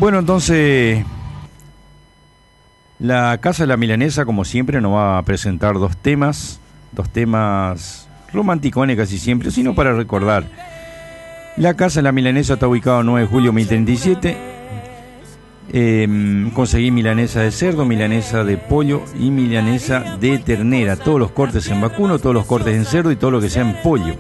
Bueno, entonces, la Casa de la Milanesa, como siempre, nos va a presentar dos temas romanticones casi siempre, sino para recordar. La Casa de la Milanesa está ubicada en 9 de julio 1037. Conseguí milanesa de cerdo, milanesa de pollo y milanesa de ternera. Todos los cortes en vacuno, todos los cortes en cerdo y todo lo que sea en pollo.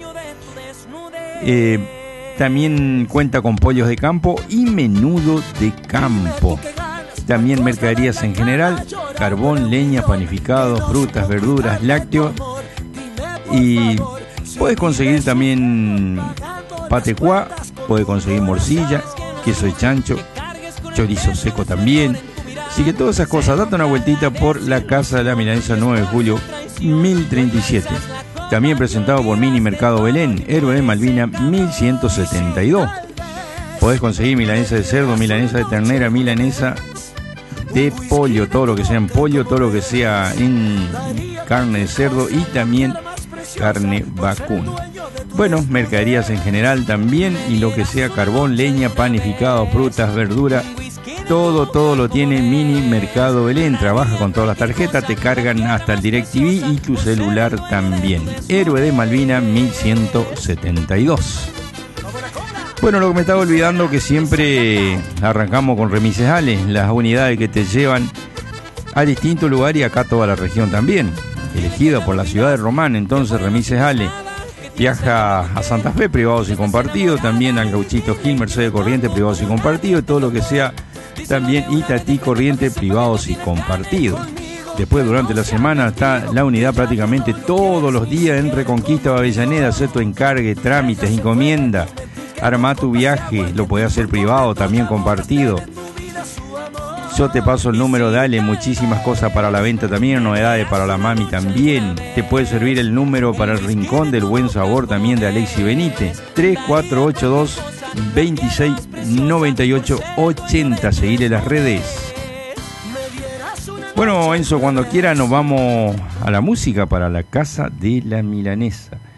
También cuenta con pollos de campo y menudo de campo. También mercaderías en general, carbón, leña, panificados, frutas, verduras, lácteos. Y puedes conseguir también patecuá, puedes conseguir morcilla, queso de chancho, chorizo seco también. Así que todas esas cosas, date una vueltita por la Casa de la Milanesa 9 de julio 1037. También presentado por Mini Mercado Belén, Héroe de Malvina 1172. Podés conseguir milanesa de cerdo, milanesa de ternera, milanesa de pollo, todo lo que sea en pollo, todo lo que sea en carne de cerdo y también carne vacuno. Bueno, mercaderías en general también y lo que sea carbón, leña, panificado, frutas, verduras, todo lo tiene Mini Mercado Belén. Trabaja con todas las tarjetas, te cargan hasta el DirecTV y tu celular también. Héroe de Malvina 1172. Bueno, lo que me estaba olvidando, que siempre arrancamos con Remises Ale, las unidades que te llevan a distintos lugares y acá toda la región también, elegida por la ciudad de Román. Entonces Remises Ale viaja a Santa Fe, privados y compartidos, también al Gauchito Gil, Mercedes Corriente, privados y compartidos, todo lo que sea también Itatí Corriente, privados y compartidos. Después, durante la semana, está la unidad prácticamente todos los días en Reconquista, Avellaneda. Hacer tu encargue, trámites, encomienda, arma tu viaje, lo podés hacer privado, también compartido. Yo te paso el número, dale, muchísimas cosas para la venta también, novedades para la mami también. Te puede servir el número para el Rincón del Buen Sabor también de Alexis Benítez, 3482 26 98 80. Seguile las redes. Bueno, Enzo, cuando quiera nos vamos a la música para la Casa de la Milanesa.